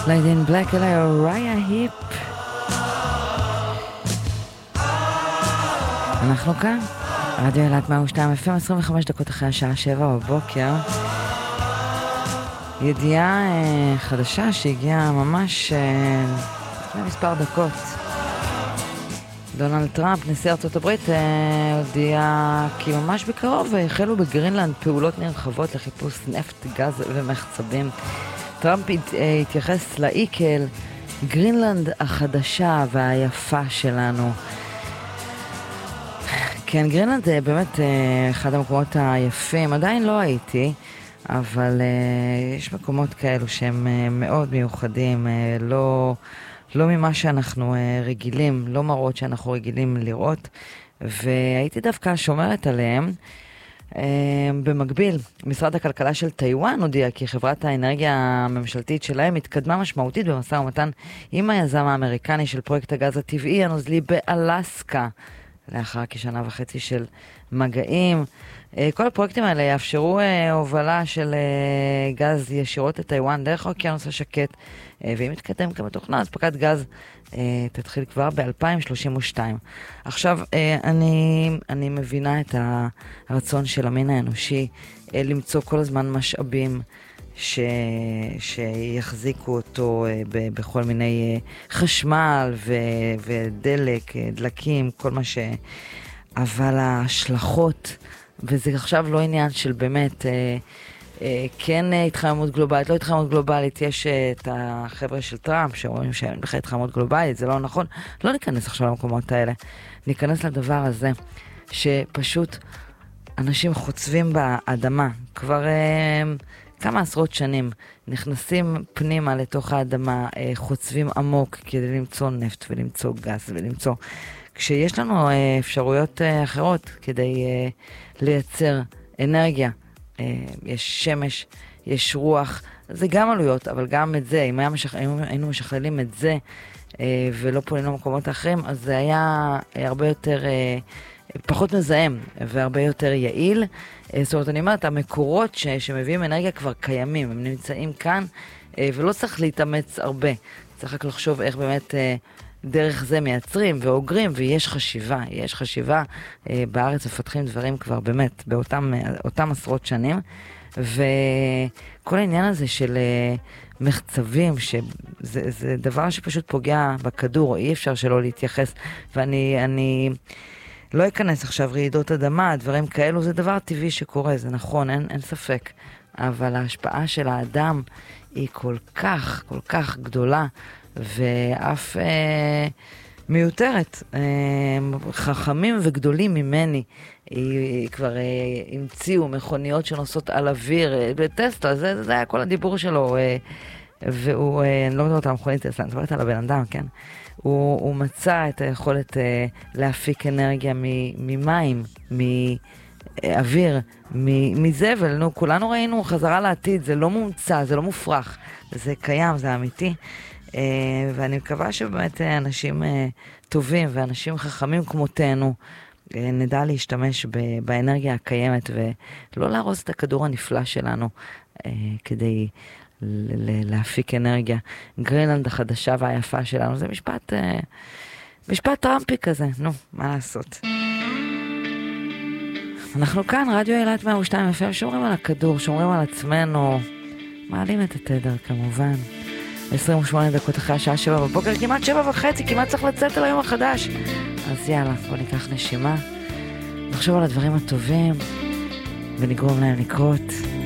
Slide in Black אלה אוריה היפ. אנחנו כאן רדיו אילת 102 FM 25 דקות אחרי השעה 7 בבוקר. ידיעה חדשה שהגיעה ממש לפני מספר דקות. דונלד טראמפ, נשיא ארצות הברית, הודיע כי ממש בקרוב החלו בגרינלנד פעולות נרחבות לחיפוש נפט, גז ומחצבים. טראמפ התייחס לאי כאל גרינלנד החדשה והיפה שלנו. כן, גרינלנד זה באמת אחד המקומות היפים, עדיין לא הייתי, אבל יש מקומות כאלו שהם מאוד מיוחדים, לא ממה שאנחנו רגילים, לא מראות שאנחנו רגילים לראות, והייתי דווקא שומרת עליהם. במקביל, משרד הכלכלה של טיואן הודיע כי חברת האנרגיה הממשלתית שלהם התקדמה משמעותית במשא ומתן עם היזם האמריקני של פרויקט הגז הטבעי הנוזלי באלסקה, לאחר כשנה וחצי של מגעים. כל הפרויקטים האלה יאפשרו הובלה של גז ישירות לטיואן דרך האוקיינוס השקט, ואם יתקדם כמתוכנן, אספקת גז תתחיל כבר ב-2032. עכשיו, אני מבינה את הרצון של המין האנושי למצוא כל הזמן משאבים שיחזיקו אותו בכל מיני חשמל ודלק, דלקים, כל מה אבל ההשלכות, וזה עכשיו לא עניין של באמת כן התחממות גלובלית, לא התחממות גלובלית, יש את החבר'ה של טראמפ שאומרים שאין בכלל התחממות גלובלית, זה לא נכון. לא ניכנס עכשיו למקומות האלה, ניכנס לדבר הזה, שפשוט אנשים חוצבים באדמה, כבר כמה עשרות שנים, נכנסים פנימה לתוך האדמה, חוצבים עמוק כדי למצוא נפט ולמצוא גז ולמצוא, כשיש לנו אפשרויות אחרות כדי לייצר אנרגיה, יש שמש, יש רוח, זה גם עלויות, אבל גם את זה, אם היינו משכללים את זה ולא פועלים למקומות אחרים, אז זה היה הרבה יותר, פחות מזהם והרבה יותר יעיל. זאת אומרת, אני אומרת, המקורות שמביאים אנרגיה כבר קיימים, הם נמצאים כאן, ולא צריך להתאמץ הרבה, צריך רק לחשוב איך באמת דרך זה מייצרים ואוגרים, ויש חשיבה, יש חשיבה, בארץ מפתחים דברים כבר באמת באותם עשרות שנים, וכל העניין הזה של מחצבים, שזה דבר שפשוט פוגע בכדור, אי אפשר שלא להתייחס, ואני לא אכנס עכשיו רעידות אדמה, דברים כאלו, זה דבר טבעי שקורה, זה נכון, אין ספק, אבל ההשפעה של האדם היא כל כך גדולה, ואף מיותרת. חכמים וגדולים ממני כבר המציאו מכוניות שנוסעות על אוויר בטסלה, זה היה כל הדיבור שלו, והוא, אני לא מדברת על המכונית טסלה, אני מדברת על הבן אדם, כן? הוא מצא את היכולת להפיק אנרגיה ממים, מאוויר, מזבל. נו, כולנו ראינו חזרה לעתיד, זה לא מומצא, זה לא מופרך, זה קיים, זה אמיתי. ואני מקווה שבאמת אנשים טובים ואנשים חכמים כמותנו נדע להשתמש באנרגיה הקיימת ולא להרוס את הכדור הנפלא שלנו כדי להפיק אנרגיה. גרינלנד החדשה והיפה שלנו, זה משפט טראמפי כזה, נו, מה לעשות. אנחנו כאן, רדיו אילת 102 FM, שומרים על הכדור, שומרים על עצמנו, מעלים את התדר כמובן. 28 דקות אחרי השעה 7 בבוקר, כמעט 7:30, כמעט צריך לצאת על היום החדש. אז יאללה, בוא ניקח נשימה, נחשוב על הדברים הטובים ונגרום להם לקרות.